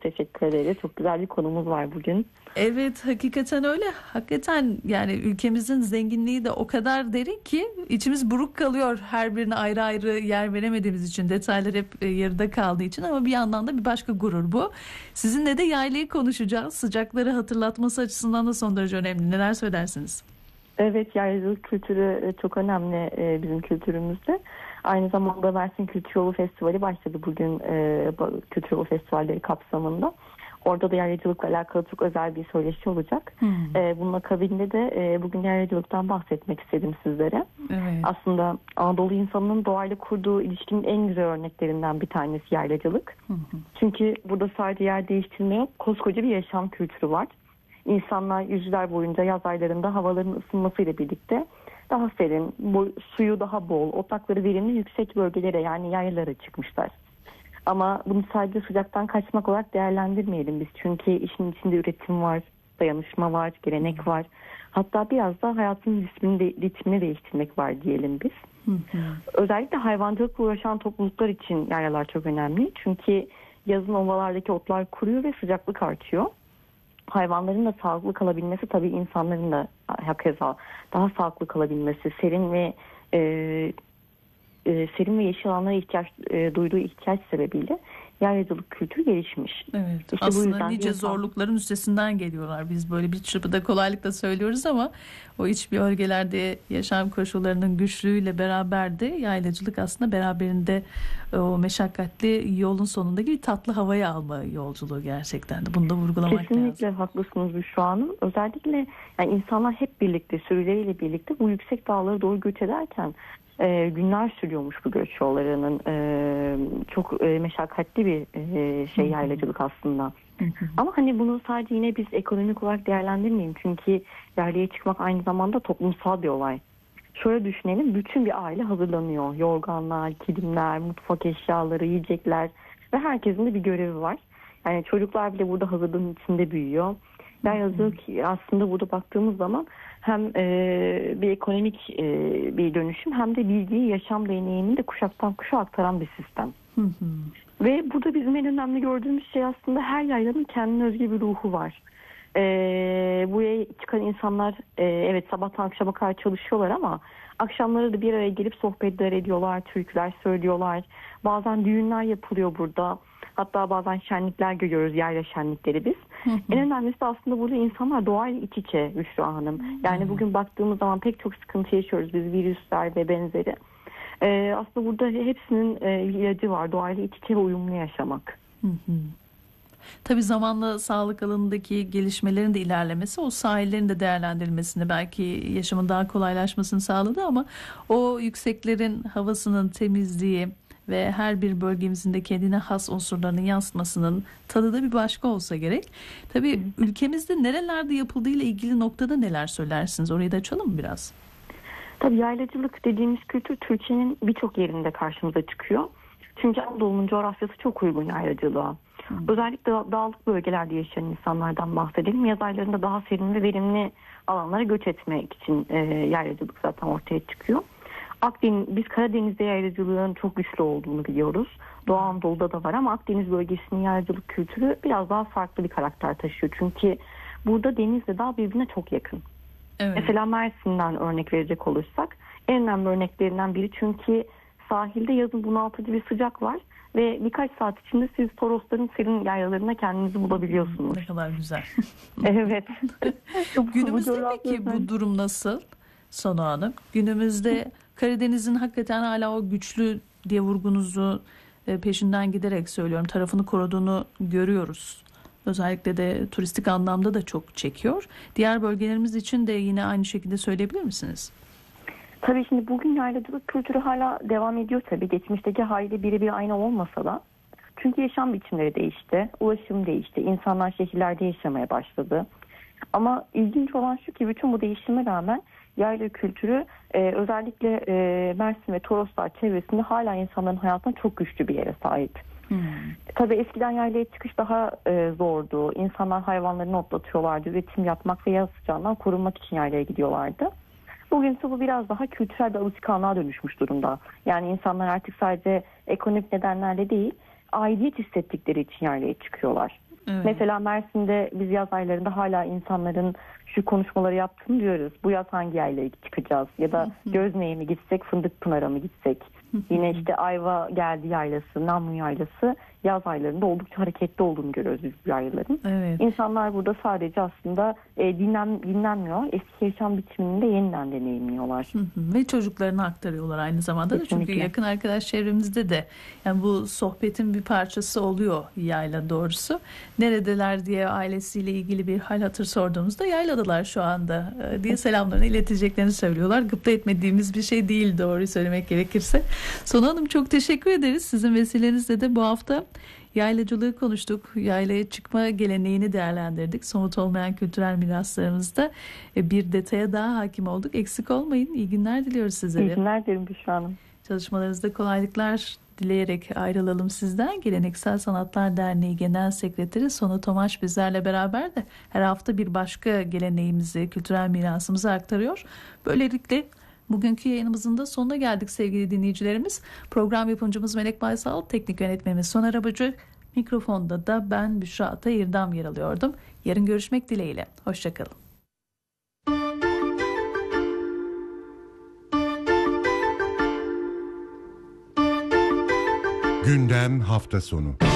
teşekkür ederiz. Çok güzel bir konumuz var bugün. Evet, hakikaten öyle. Hakikaten yani ülkemizin zenginliği de o kadar derin ki içimiz buruk kalıyor. Her birine ayrı ayrı yer veremediğimiz için, detaylar hep yarıda kaldığı için, ama bir yandan da bir başka gurur bu. Sizinle de yaylayı konuşacağız. Sıcakları hatırlatması açısından da son derece önemli. Neler söylersiniz? Evet, yaylacılık kültürü çok önemli bizim kültürümüzde. Aynı zamanda Mersin Kültür Yolu Festivali başladı bugün Kültür Yolu Festivalleri kapsamında. Orada da yaylacılıkla alakalı çok özel bir söyleşi olacak. Bunun akabinde de bugün yaylacılıktan bahsetmek istedim sizlere. Evet. Aslında Anadolu insanının doğayla kurduğu ilişkinin en güzel örneklerinden bir tanesi yaylacılık. Çünkü burada sadece yer değiştirme yok, koskoca bir yaşam kültürü var. İnsanlar yüzyıllar boyunca yaz aylarında havaların ısınmasıyla birlikte daha serin, suyu daha bol, otlakları verimli yüksek bölgelere, yani yaylalara çıkmışlar. Ama bunu sadece sıcaktan kaçmak olarak değerlendirmeyelim biz. Çünkü işin içinde üretim var, dayanışma var, gelenek var. Hatta biraz da hayatın ritmini değiştirmek var diyelim biz. Özellikle hayvancılıkla uğraşan topluluklar için yaylalar çok önemli. Çünkü yazın ovalardaki otlar kuruyor ve sıcaklık artıyor. Hayvanların da sağlıklı kalabilmesi, tabii insanların da hakeza daha sağlıklı kalabilmesi, serin ve yeşil alanlara duyduğu ihtiyaç sebebiyle yaylacılık kültürü gelişmiş. Evet. İşte aslında nice zorlukların üstesinden geliyorlar. Biz böyle bir çırpıda kolaylıkla söylüyoruz ama o iç bölgelerde yaşam koşullarının güçlüğüyle beraber de yaylacılık aslında beraberinde o meşakkatli yolun sonundaki bir tatlı havayı alma yolculuğu gerçekten de. Bunu da vurgulamak lazım. Kesinlikle haklısınız Büşra Hanım. Özellikle yani insanlar hep birlikte, sürüleriyle birlikte bu yüksek dağlara doğru göç ederken günler sürüyormuş bu göç yollarının. Çok meşakkatli bir yaylacılık aslında. Ama hani bunu sadece yine biz ekonomik olarak değerlendirmeyelim. Çünkü yaylaya çıkmak aynı zamanda toplumsal bir olay. Şöyle düşünelim, bütün bir aile hazırlanıyor. Yorganlar, kilimler, mutfak eşyaları, yiyecekler ve herkesin de bir görevi var. Yani çocuklar bile burada hazırlığın içinde büyüyor. Yaylacılık aslında burada baktığımız zaman hem bir ekonomik bir dönüşüm, hem de bilgiyi, yaşam deneyimini de kuşaktan kuşağa aktaran bir sistem. Ve burada bizim en önemli gördüğümüz şey aslında her yaylanın kendine özgü bir ruhu var. Buraya çıkan insanlar evet sabahtan akşama kadar çalışıyorlar ama akşamları da bir araya gelip sohbetler ediyorlar, türküler söylüyorlar. Bazen düğünler yapılıyor burada. Hatta bazen şenlikler görüyoruz, yayla şenlikleri biz. En önemlisi de aslında burada insanlar doğayla iç içe Büşra Hanım. Yani bugün baktığımız zaman pek çok sıkıntı yaşıyoruz biz, virüsler ve benzeri. Aslında burada hepsinin ilacı var, doğayla iç içe ve uyumlu yaşamak. Tabii zamanla sağlık alanındaki gelişmelerin de ilerlemesi o sahillerin de değerlendirilmesini, belki yaşamın daha kolaylaşmasını sağladı, ama o yükseklerin havasının temizliği ve her bir bölgemizin de kendine has unsurlarının yansıtmasının tadı da bir başka olsa gerek. Tabii ülkemizde nerelerde yapıldığı ile ilgili noktada neler söylersiniz? Orayı da açalım mı biraz? Tabii yaylacılık dediğimiz kültür Türkiye'nin birçok yerinde karşımıza çıkıyor. Çünkü Anadolu'nun coğrafyası çok uygun yaylacılığa. Özellikle dağlık bölgelerde yaşayan insanlardan bahsedelim. Yaz aylarında daha serin ve verimli alanlara göç etmek için yaylacılık zaten ortaya çıkıyor. Biz Karadeniz'de yaylacılığın çok güçlü olduğunu biliyoruz. Doğu Anadolu'da da var ama Akdeniz bölgesinin yaylacılık kültürü biraz daha farklı bir karakter taşıyor. Çünkü burada denizle dağ birbirine çok yakın. Evet. Mesela Mersin'den örnek verecek olursak en önemli örneklerinden biri, çünkü sahilde yazın bunaltıcı bir sıcak var ve birkaç saat içinde siz Torosların serin yaylalarına kendinizi bulabiliyorsunuz. Ne kadar güzel. Evet. Günümüzde peki bu durum nasıl Sonu Hanım? Günümüzde Karadeniz'in hakikaten hala o güçlü diye vurgunuzu peşinden giderek söylüyorum, tarafını koruduğunu görüyoruz. Özellikle de turistik anlamda da çok çekiyor. Diğer bölgelerimiz için de yine aynı şekilde söyleyebilir misiniz? Tabii şimdi bugün yaylacılık kültürü hala devam ediyor tabii. Geçmişteki haliyle birebir aynı olmasa da. Çünkü yaşam biçimleri değişti, ulaşım değişti, insanlar şehirlerde yaşamaya başladı. Ama ilginç olan şu ki bütün bu değişime rağmen yayla kültürü özellikle Mersin ve Toroslar çevresinde hala insanların hayatına çok güçlü bir yere sahip. Tabii eskiden yaylaya çıkış daha zordu. İnsanlar hayvanlarını otlatıyorlardı. Üretim yapmak ve yaz sıcağından korunmak için yaylaya gidiyorlardı. Bugün ise bu biraz daha kültürel bir alışkanlığa dönüşmüş durumda. Yani insanlar artık sadece ekonomik nedenlerle değil, aidiyet hissettikleri için yaylaya çıkıyorlar. Evet. Mesela Mersin'de biz yaz aylarında hala insanların şu konuşmaları yaptığını diyoruz. Bu yaz hangi yaylaya çıkacağız? Ya da Gözne'ye mi gitsek, Fındıkpınar'a mı gitsek? Yine işte Ayva geldi yaylası, Namlu yaylası yaz aylarında oldukça hareketli olduğunu görüyoruz biz bu yaylaların. Evet. İnsanlar burada sadece aslında dinlenmiyor. Eski yaşam biçimini de yeniden deneyimliyorlar. Ve çocuklarına aktarıyorlar aynı zamanda da. Çünkü yakın arkadaş çevremizde de yani bu sohbetin bir parçası oluyor yayla doğrusu. Neredeler diye ailesiyle ilgili bir hal hatır sorduğumuzda yayladalar şu anda diye selamlarını ileteceklerini söylüyorlar. Gıpta etmediğimiz bir şey değil, doğruyu söylemek gerekirse. Sonu Hanım, çok teşekkür ederiz. Sizin vesilenizle de bu hafta yaylacılığı konuştuk. Yaylaya çıkma geleneğini değerlendirdik. Somut olmayan kültürel miraslarımızda bir detaya daha hakim olduk. Eksik olmayın. İyi günler diliyoruz sizlere. İyi günler dilerim Büşra Hanım. Çalışmalarınızda kolaylıklar dileyerek ayrılalım sizden. Geleneksel Sanatlar Derneği Genel Sekreteri Sonu Tomaş bizlerle beraber de her hafta bir başka geleneğimizi, kültürel mirasımızı aktarıyor. Böylelikle bugünkü yayınımızın da sonuna geldik sevgili dinleyicilerimiz. Program yapımcımız Melek Baysal, teknik yönetmenimiz Soner Arabacı, mikrofonda da ben Büşra Atayırdam yer alıyordum. Yarın görüşmek dileğiyle. Hoşçakalın. Gündem hafta sonu.